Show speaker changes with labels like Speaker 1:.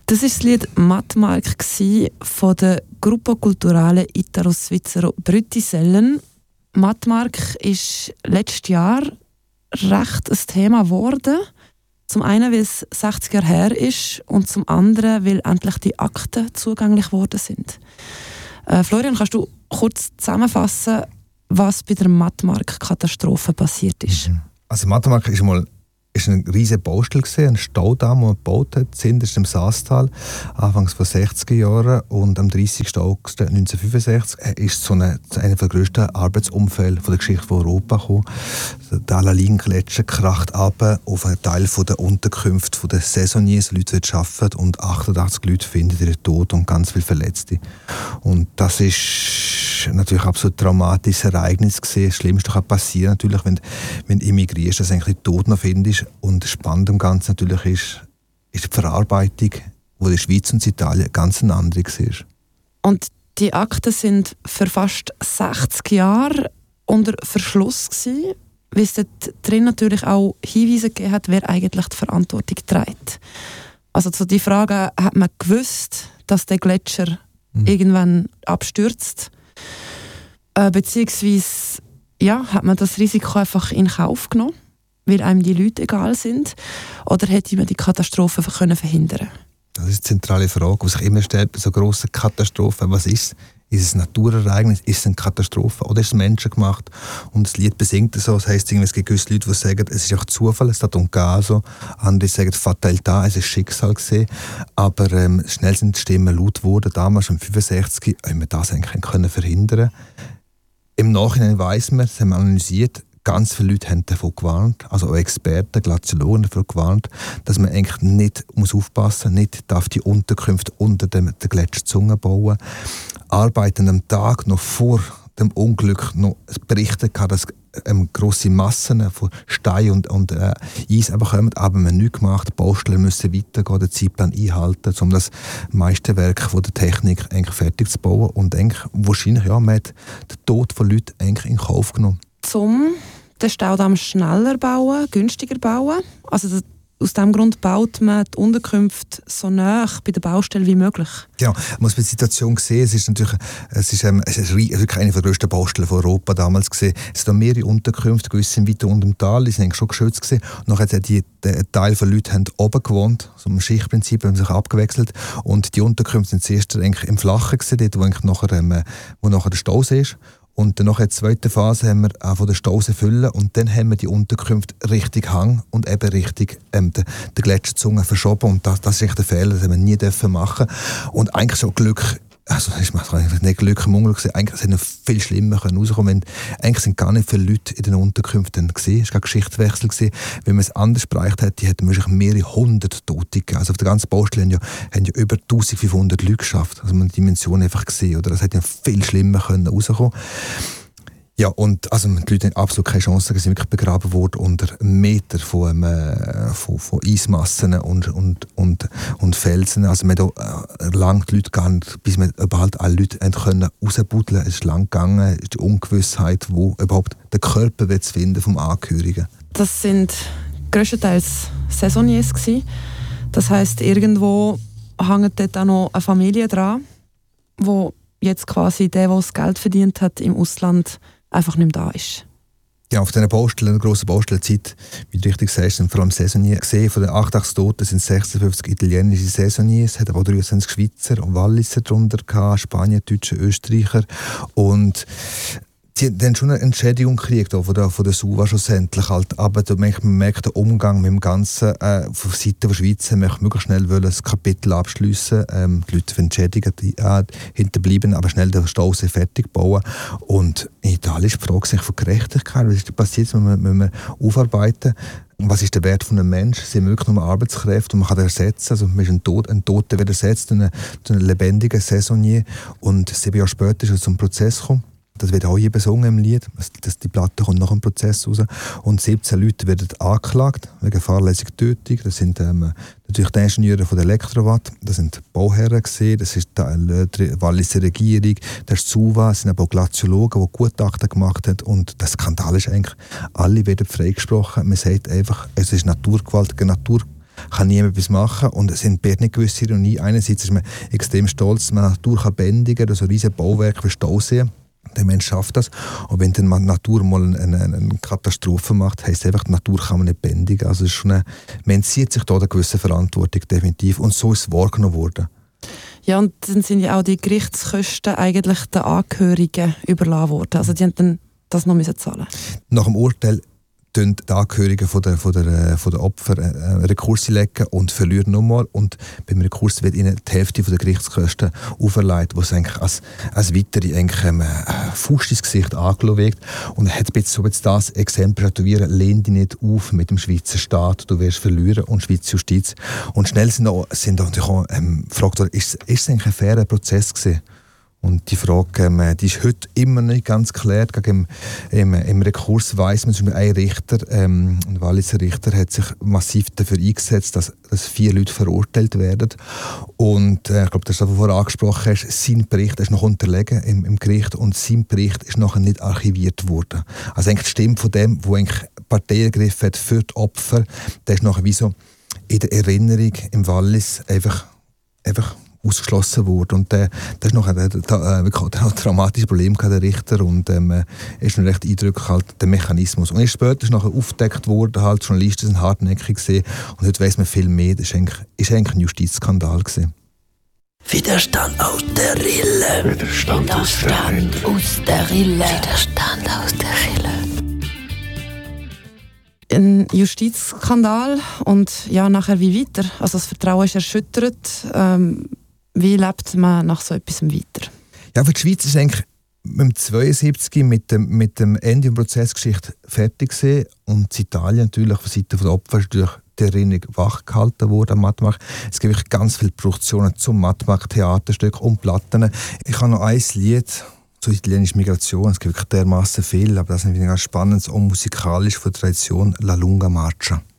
Speaker 1: Das war das Lied «Mattmark» von der Gruppo Culturale Italo-Svizzero Brüttisellen. Mattmark ist letztes Jahr recht ein Thema geworden. Zum einen, weil es 60 Jahre her ist und zum anderen, weil endlich die Akten zugänglich geworden sind. Florian, kannst du kurz zusammenfassen, was bei der Mattmark-Katastrophe passiert ist?
Speaker 2: Also Mattmark ist eine riesige Baustelle gewesen, ein Staudamm, den man gebaut hat, hinterst im Saastal, anfangs von 60er Jahren, und am 30. August 1965 ist so einer der grössten Arbeitsumfälle der Geschichte von Europa gekommen. Der Alaline-Gletscher kracht ab auf einen Teil der Unterkünfte der Saisonniers, Leute, die arbeiten, und 88 Leute finden ihren Tod und ganz viele Verletzte. Und das ist natürlich ein absolut traumatisches Ereignis gewesen. Das Schlimmste kann passieren, natürlich, wenn du immigrierst, dass du eigentlich den Tod noch findest. Und spannend am Ganzen natürlich ist die Verarbeitung, die in der Schweiz und in Italien ganz eine andere war.
Speaker 1: Und die Akten sind für fast 60 Jahre unter Verschluss gewesen, weil es dort drin natürlich auch Hinweise gegeben hat, wer eigentlich die Verantwortung trägt. Also zu die Frage, hat man gewusst, dass der Gletscher irgendwann abstürzt? Beziehungsweise hat man das Risiko einfach in Kauf genommen, weil einem die Leute egal sind? Oder hätte man die Katastrophe verhindern können?
Speaker 2: Das ist die zentrale Frage, die sich immer stellt bei so grossen Katastrophen. Was ist? Ist es ein Naturereignis? Ist es eine Katastrophe? Oder ist es menschengemacht? Und das Lied besingt so. Das heisst, es gibt gewisse Leute, die sagen, es ist auch Zufall, es hat un caso. Andere sagen, Fatalità, es ist Schicksal gewesen. Aber schnell sind die Stimmen laut geworden. Damals, um 65, haben wir das eigentlich verhindern können. Im Nachhinein weiss man, das haben wir analysiert, ganz viele Leute haben davon gewarnt, also auch Experten, Glaziologen davon gewarnt, dass man eigentlich nicht aufpassen muss, nicht darf die Unterkünfte unter der Gletscherzunge bauen. Arbeiten am Tag noch vor dem Unglück noch berichtet hat, dass grosse Massen von Stein und Eis kommen, aber man hat nichts gemacht. Die Baustellen müssen weitergehen, den Zeitplan einhalten, um das meiste Werk von der Technik eigentlich fertig zu bauen. Und eigentlich, wahrscheinlich, man hat den Tod von Leuten eigentlich in Kauf genommen.
Speaker 1: Um den Staudamm schneller bauen, günstiger bauen. Also aus diesem Grund baut man die Unterkünfte so nah bei der Baustelle wie möglich. Ja,
Speaker 2: man muss die Situation sehen. Es ist natürlich wirklich eine der grössten Baustellen von Europa damals gesehen. Es sind mehrere Unterkünfte, gewisse weiter unten im Tal, die sind eigentlich schon geschützt gewesen. Und nachher hat der Teil von Leuten haben oben gewohnt, so im Schichtprinzip, haben sich abgewechselt. Und die Unterkünfte sind zuerst eigentlich im Flachen gewesen, dort, wo nachher der Stausee ist. Und dann in der zweiten Phase haben wir auch von der Stausee füllen, und dann haben wir die Unterkünfte richtig Hang und eben richtig der Gletscherzunge verschoben. Und das ist echt der Fehler, das haben wir nie machen dürfen. Und eigentlich schon Glück, also ist nicht Glück im Unglück gewesen, eigentlich hätte es viel schlimmer rauskommen können. Eigentlich sind gar nicht viele Leute in den Unterkünften gewesen. Es war kein Geschichtswechsel gewesen. Wenn man es anders bereicht hätte, hätten wir mehrere hundert Tote gegeben. Also auf der ganzen Baustelle haben ja über 1500 Leute geschafft. Also man hat die Dimension einfach gesehen. Oder das hätte ja viel schlimmer rauskommen können. Ja, und also die Leute haben absolut keine Chance, sie sind wirklich begraben worden unter Meter von Eismassen und Felsen. Also man hat lange die Leute gar nicht, bis man überhaupt alle Leute rausbuddeln konnte. Es ist lang gegangen, die Ungewissheit, wo überhaupt der Körper zu finden vom Angehörigen.
Speaker 1: Das sind grösstenteils Saisonniers gewesen. Das heisst, irgendwo hängt dort auch noch eine Familie dran, wo jetzt quasi der das Geld verdient hat im Ausland, einfach nicht mehr da ist.
Speaker 2: Ja, auf dieser Baustelle, einer grossen Baustellenzeit, wie du richtig sagst, sind vor allem Saisonniers gesehen. Von den 88 Toten sind 56 italienische Saisonniers, es hat aber 23 Schweizer und Walliser darunter gehabt, Spanier, Deutsche, Österreicher. Und die haben schon eine Entschädigung gekriegt von der SUVA schlussendlich. Aber man merkt den Umgang mit dem Ganzen von Seiten der Schweiz. Man möchte möglichst schnell das Kapitel abschliessen. Die Leute entschädigen die Hinterbliebenen, aber schnell den Stausee fertig bauen. Und in Italien ist die Frage von Gerechtigkeit. Was ist passiert, wenn wir aufarbeiten? Was ist der Wert von einem Menschen? Sind wirklich nur Arbeitskräfte, die man ersetzen kann. Also man ist ein Toter wird ersetzt durch einen lebendigen Saisonnier. Und 7 Jahre später ist er zum Prozess gekommen. Das wird auch hier besungen im Lied. Die Platte kommt nach dem Prozess raus. Und 17 Leute werden angeklagt wegen fahrlässiger Tötung. Das sind natürlich die Ingenieure von der Elektrowatt. Das sind Bauherren gewesen. Das ist die Walliser Regierung. Das ist die SUVA. Das sind aber auch Glaziologen, die Gutachten gemacht haben. Und der Skandal ist eigentlich, alle werden freigesprochen. Man sagt einfach, es ist Naturgewalt gegen kann niemand etwas machen. Und es entbehrt nicht gewisse Ironie. Einerseits ist man extrem stolz, dass man Natur kann bändigen, also riesige Bauwerke wie Stauseen. Der Mensch schafft das. Und wenn dann die Natur mal eine Katastrophe macht, heisst einfach, die Natur kann man nicht bändigen. Also es ist schon man entzieht sich da eine gewisse Verantwortung, definitiv. Und so ist es wahrgenommen worden.
Speaker 1: Ja, und dann sind ja auch die Gerichtskosten eigentlich den Angehörigen überlassen worden. Also die haben dann das noch zahlen.
Speaker 2: Nach dem Urteil tun die Angehörigen von der Opfer Rekurs legen und verlieren nochmal. Und beim Rekurs wird ihnen die Hälfte der Gerichtskosten auferlegt, was eigentlich als weitere Fuß ins Gesicht angeschaut wird. Und er hat so jetzt das Exempel statuieren, lehn dich nicht auf mit dem Schweizer Staat, du wirst verlieren und Schweizer Justiz. Und schnell sind natürlich auch gefragt worden, ist es eigentlich ein fairer Prozess gewesen? Und die Frage, die ist heute immer nicht ganz geklärt. Im Rekurs weiss man, zum Beispiel ein Richter, ein Walliser Richter, hat sich massiv dafür eingesetzt, dass 4 Leute verurteilt werden. Und ich glaube, das, was du vorher angesprochen hast, sein Bericht ist noch unterlegen im Gericht und sein Bericht ist nachher nicht archiviert worden. Also eigentlich die Stimme von dem, der Partei ergriffen hat für die Opfer, der ist nachher wie so in der Erinnerung im Wallis einfach ausgeschlossen wurde. Und das ist noch ein dramatisches Problem, der Richter. Und ist noch recht eindrücklich halt der Mechanismus. Und erst später ist nachher aufgedeckt worden, halt, Journalisten sind hartnäckig gesehen. Und heute weiss man viel mehr. Das war eigentlich ein Justizskandal gewesen.
Speaker 3: Widerstand aus der Rille.
Speaker 4: Widerstand aus der Rille.
Speaker 3: Widerstand aus der Rille.
Speaker 1: Ein Justizskandal und ja, nachher wie weiter? Also das Vertrauen ist erschüttert. Wie lebt man nach so etwas weiter? Ja,
Speaker 2: für die Schweiz ist eigentlich mit dem 72 mit dem Ende der Prozessgeschichte fertig gewesen. Und in Italien natürlich von Seiten der Opfer ist durch die Erinnerung wachgehalten worden am Mattmarkt. Es gibt wirklich ganz viele Produktionen zum Mattmarkt, Theaterstücke und Platten. Ich habe noch ein Lied zur italienischen Migration. Es gibt wirklich dermaßen viel, aber das ist ein ganz spannendes und musikalisch von der Tradition La Lunga Marcia.